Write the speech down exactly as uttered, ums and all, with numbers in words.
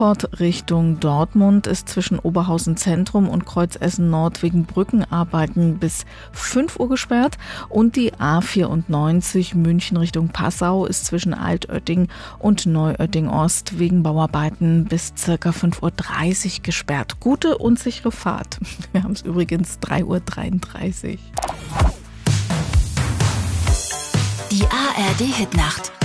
Fahrt Richtung Dortmund ist zwischen Oberhausen Zentrum und Kreuzessen Nord wegen Brückenarbeiten bis fünf Uhr gesperrt und die A vierundneunzig München Richtung Passau ist zwischen Altötting und Neuötting Ost wegen Bauarbeiten bis ca. fünf Uhr dreißig gesperrt. Gute und sichere Fahrt. Wir haben es übrigens drei Uhr dreiunddreißig. Die A R D Hitnacht.